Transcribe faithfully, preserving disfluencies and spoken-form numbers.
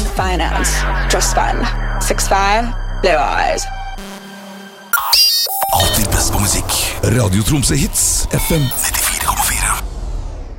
finance, trust fund, six five, blue eyes. Alltid best på musikk. Radio Tromsø Hits F M